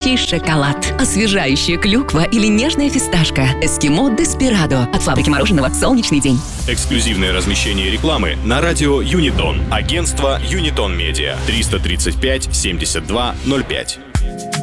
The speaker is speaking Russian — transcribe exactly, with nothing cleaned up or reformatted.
настоящий шоколад. Освежающая клюква или нежная фисташка. Эскимо Деспирадо от фабрики мороженого «Солнечный день». Эксклюзивное размещение рекламы на радио Юнитон. Агентство Юнитон Медиа. триста тридцать пять семьдесят два ноль пять.